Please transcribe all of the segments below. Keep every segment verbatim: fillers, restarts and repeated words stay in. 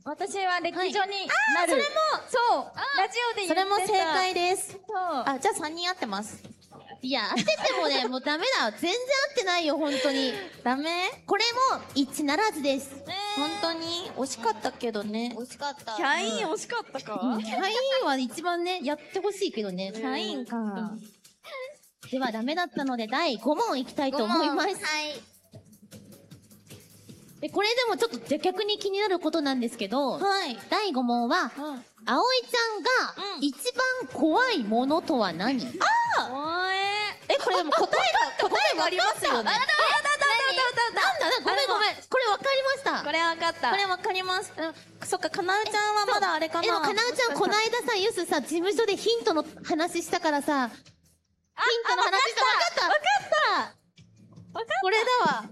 私は歴女になる。あ、それもそう。ラジオで言ってた。 それも正解です。 そう。 あ、じゃあさんにん合ってます。いや、合っててもね、もうダメだ。全然合ってないよ、本当に。ダメ？これも一致ならずです。本当に惜しかったけどね。 惜しかった。 キャイン惜しかったか？ キャインは一番ね、やってほしいけどね。 キャインか。 ではダメだったので、だいごもんいきたいと思います。 はい。 で、これでもちょっとじゃ逆に気になることなんですけど、はい。だいごもんは、葵ちゃんが一番怖いものとは何？ ああ！ え、これでも答えが、答えがありますよね。あ、だだだだだだだだごめんごめん。これわかりました。 これわかった。 これわかります。そっか、かなうちゃんはまだあれかな。でもかなうちゃん、この間さ、ゆすさ、事務所でヒントの話したからさ、ヒントの話した。わかったわかったわかったこれだわ。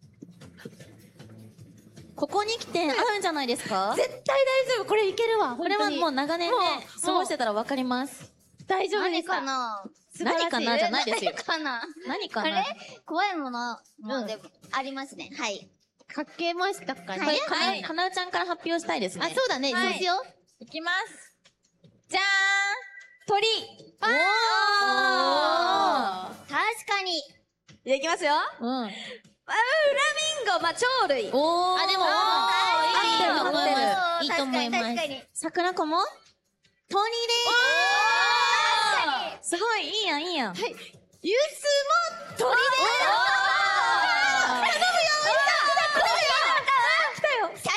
ここに来て合うんじゃないですか？絶対大丈夫。これいけるわ。これはもう長年ね、過ごしてたらわかります。大丈夫です。 何かな？ 何かなじゃないですよ。 何かな？ 何かな？ あれ？怖いものもでもありますね。はい。 書けましたかね？ はい。 かなうちゃんから発表したいですね。あ、そうだね。そうしよう。 いきます。じゃーん！鳥！ おー！確かに。 じゃあいきますよ。 うん。 フラミンゴ、まあ、鳥類。 おー。あ、でも、いいと思います。いいと思います。 確かに。 桜子も鳥でーす。すごい、いいやん、いいやん。はい。 ゆすも鳥でー頼むよ来たよ社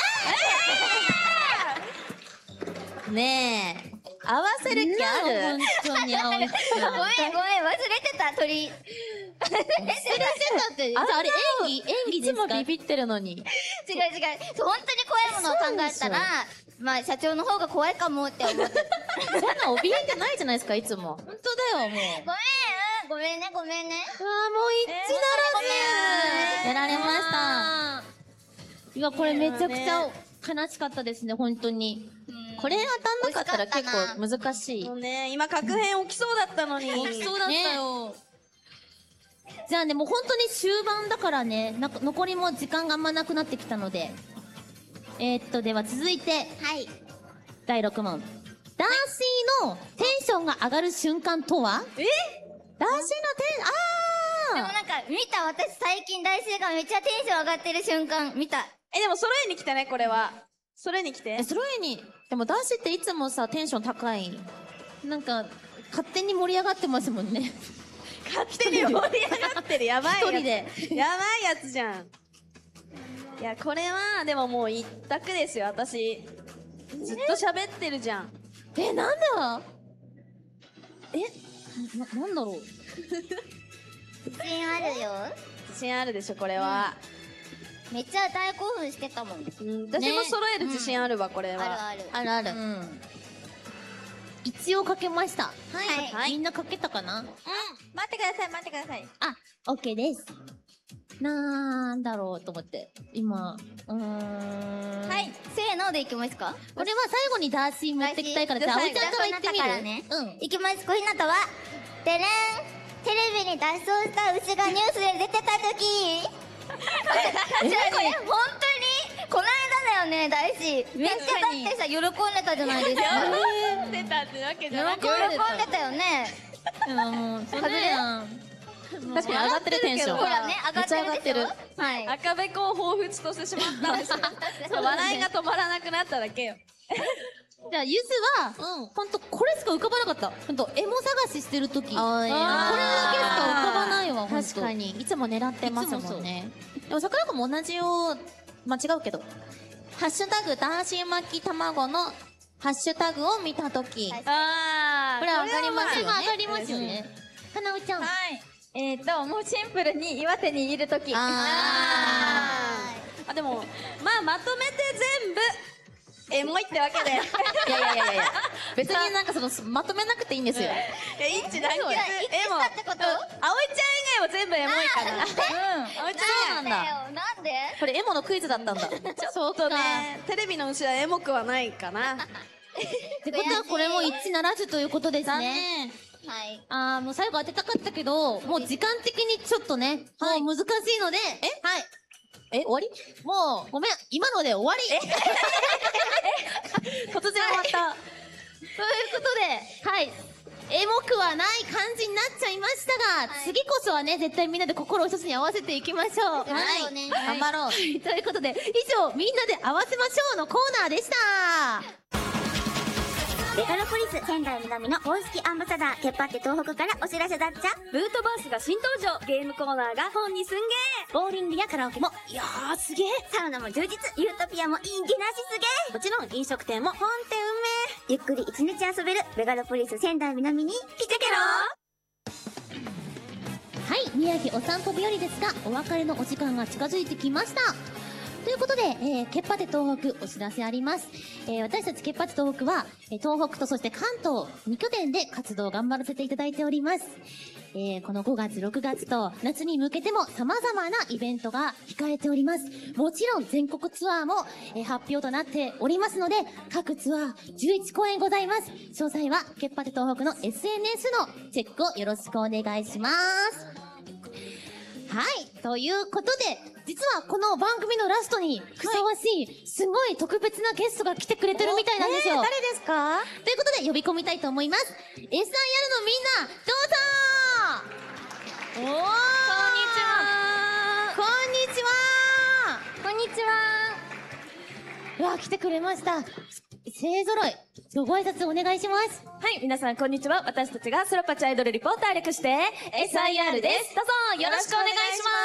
長ねえ。合わせる気ある？本当に、葵ちゃん。 ごめん、ごめん、忘れてた、鳥。 忘れてたって、あれ演技演技ですか？いつもビビってるのに。違う違う。 本当に怖いものを考えたら、まあ社長の方が怖いかもって思ってた。 そんな怯えてないじゃないですか、いつも。本当だよ、もう。 ごめん、ごめんね、ごめんね。 うわーもう一致ならず。やられました。いや、これめちゃくちゃ悲しかったですね、本当に。これ当たんなかったら結構難しい。 もうね、今確変起きそうだったのに。 起きそうだったよ。じゃあね、もう本当に終盤だからね、な残りも時間があんまなくなってきたので。えー、っと、では続いて。 はい。 だいろくもん。ダーシーのテンションが上がる瞬間とは？え？ダーシーのテン、あーでもなんか、見た私最近ダーシーがめっちゃテンション上がってる瞬間、見た。 え、でも揃えに来たね、これは。揃えに来て。 え、揃えに。でもダーシーっていつもさ、テンション高い。なんか、勝手に盛り上がってますもんね。 勝手に盛り上がってる。やばいやつ。 一人で。 やばいやつじゃん。いや、これは、でももう一択ですよ、私。ずっと喋ってるじゃん。 え、なんだえな、なんだろう。 自信あるよ。 自信あるでしょ、これは。 めっちゃ大興奮してたもん。うん、 私も揃える自信あるわ、これは。 あるある。 あるある。うん。一応かけました。 はい。 みんなかけたかな？うん。 待ってください、待ってください。 あ、オッケーです。なんだろうと思って。今、うーん。 はい。せーのでいきますか？ これは最後にダーシー持ってきたいから、じゃあ、葵ちゃんから言ってみる？ うん。いきます。小日向は、でれん。テレビに脱走した牛がニュースで出てたとき。これ、これ、本当に、この間だよね、大志。めっちゃだってさ、喜んでたじゃないですか。 喜んでたってわけじゃなくて。 喜んでたよね。 でももう、それやん。確かに上がってるテンション。 ほらね、上がってる。 上がってる。 はい。 赤べこを彷彿としてしまったんですよ。笑いが止まらなくなっただけよ。 じゃあ、ゆずは、うん、ほんと、これしか浮かばなかった。ほんと、エモ探ししてるとき。ああ、これだけしか浮かばないわ、ほんと。確かに。いつも狙ってますもんね。でも、桜子も同じよ、まあ、違うけど。ハッシュタグ、ダーシー巻き卵の、ハッシュタグを見たとき。ああ、これ上がりますよね。上がりますよね。かなうちゃん。はい。 えーと、もうシンプルに岩手にいるとき。あー。あ、でも、まあ、まとめて全部、エモいってわけで。いやいやいやいや別になんかその、まとめなくていいんですよ。 いや、一致団結。エモ。 ってこと？ 葵ちゃん以外は全部エモいから。うん。葵ちゃんそうなんだ。 なんで？ これエモのクイズだったんだ。 ちょっとね、テレビの牛はエモくはないかな。 ってことはこれも一致ならずということですね。 はい。 あー、もう最後当てたかったけど、もう時間的にちょっとね、もう難しいので、えはい。え、終わり？もう、ごめん、今ので終わりあ、次こそはね、絶対みんなで心を一つに合わせていきましょう。 はい。 頑張ろう。はい、ということで、以上、みんなで合わせましょうのコーナーでした。 ベガロポリス仙台南の公式アンバサダー、てっぱって東北からお知らせだっちゃ。 ブートバースが新登場。ゲームコーナーが本にすんげー。ボーリングやカラオケも、いやーすげー。 サウナも充実。ユートピアもいいげなしすげー。 もちろん飲食店も本店運ゆっくり一日遊べるベガロポリス仙台南に来てけろ。 はい、宮城お散歩日和ですが、お別れのお時間が近づいてきました。ということで、えー、ケッパテ東北お知らせあります。えー、私たちケッパテ東北は、えー、東北とそして関東に拠点で活動を頑張らせていただいております。えー、このごがつ、ろくがつと夏に向けても様々なイベントが控えております。もちろん全国ツアーも、えー、発表となっておりますので、各ツアーじゅういちこうえんございます。詳細はケッパテ東北の エスエヌエス のチェックをよろしくお願いします。はい、ということで、実はこの番組のラストにふさわしい、すごい特別なゲストが来てくれてるみたいなんですよ。 誰ですか？ ということで呼び込みたいと思います。エスアイアール のみんな、どうぞー。おー、こんにちは。こんにちは。 こんにちは。 うわ、来てくれました。勢揃い。ご挨拶お願いします。 はい、皆さんこんにちは。私たちがスロパチアイドルリポーター略して エスアイアール です。どうぞよろしくお願いします。お願いし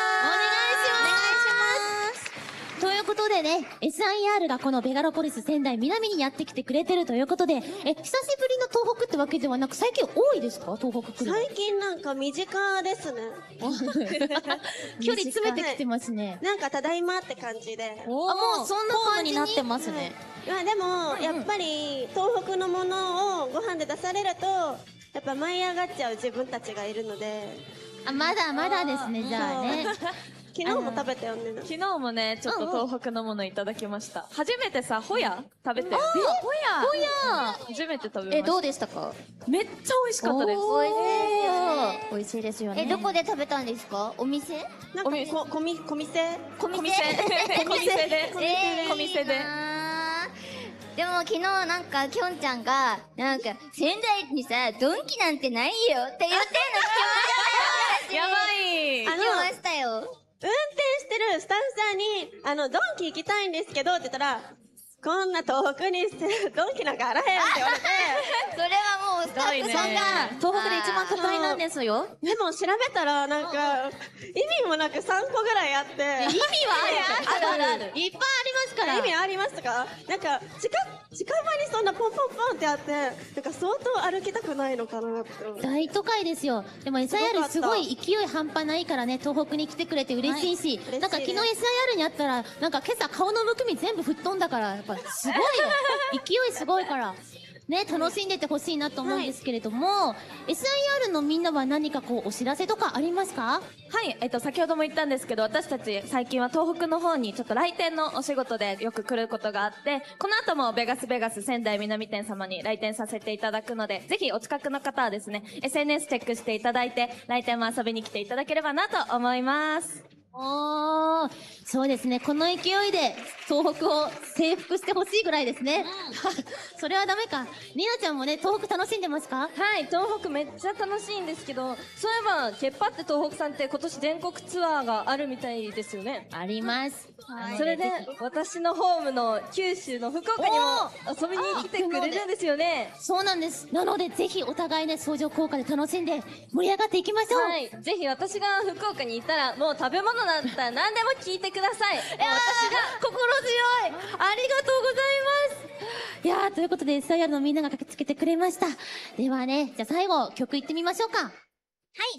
ます。 ということでね、エスアイアール がこのベガロポリス仙台南にやってきてくれてるということで、え、久しぶりの東北ってわけではなく、最近多いですか？東北来るの。 最近なんか身近ですね。 距離詰めてきてますね。 なんかただいまって感じで。 あ、もうそんな風になってますね。 まあでも、やっぱり東北のものをご飯で出されると、やっぱ舞い上がっちゃう自分たちがいるので。 あ、まだまだですね、じゃあね。 昨日も食べたよね。 昨日もね、ちょっと東北のものいただきました。初めてさ、ホヤ食べて。え、ホヤホヤ初めて食べました。 え、どうでしたか？ めっちゃ美味しかったです。 美味しいですよね。 え、どこで食べたんですか？お店？ なんか、こ、こみ、こ店こ店こ店で。こ店で。 でも昨日なんかきょんちゃんが、なんか、仙台にさ、ドンキなんてないよって言ってんの聞きましたよ。 やばい。 聞きましたよ。 運転してるスタッフさんに、あの、ドンキ行きたいんですけどって言ったら、こんな遠くにドンキなんかあらへんって言われて。 それはもうスタッフさんが、 東北で一番都会なんですよ。 でも調べたら、なんか、意味もなくさんこぐらいあって。 意味はあるあるある。いっぱいありますから。 意味ありますか？なんか、近、近場にそんなポンポンポンってあって、なんか相当歩きたくないのかなって。 大都会ですよ。でも エスアイアール すごい勢い半端ないからね、東北に来てくれて嬉しいし、はい、なんか昨日 エスアイアール にあったら、なんか今朝顔のむくみ全部吹っ飛んだから、やっぱすごいよ。勢いすごいから。ね、楽しんでてほしいなと思うんですけれども、はい、エスアイアール のみんなは何かこうお知らせとかありますか？ はい、えっと、先ほども言ったんですけど、私たち最近は東北の方にちょっと来店のお仕事でよく来ることがあって、この後もベガスベガス仙台南店様に来店させていただくので、ぜひお近くの方はですね、エスエヌエス チェックしていただいて、来店も遊びに来ていただければなと思います。 おー、そうですね。この勢いで東北を征服してほしいぐらいですね。それはダメか。りなちゃんもね、東北楽しんでますか？ はい、東北めっちゃ楽しいんですけど、そういえば、ケッパって東北さんって今年全国ツアーがあるみたいですよね。 あります。 はい、それで、私のホームの九州の福岡にも遊びに来てくれるんですよね。 そうなんです。なので、ぜひお互いね、相乗効果で楽しんで盛り上がっていきましょう。 はい。ぜひ私が福岡にいたら、もう食べ物だったら何でも聞いてください。私が心強い。ありがとうございます。いやー、ということで エスアイアール のみんなが駆けつけてくれました。ではね、じゃあ最後、曲いってみましょうか。 はい、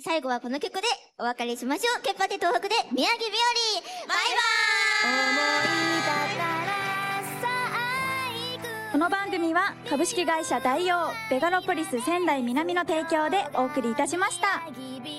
最後はこの曲でお別れしましょう。ケッパテ東北で宮城日和。バイバーイ。 この番組は株式会社大王ベガロポリス仙台南の提供でお送りいたしました。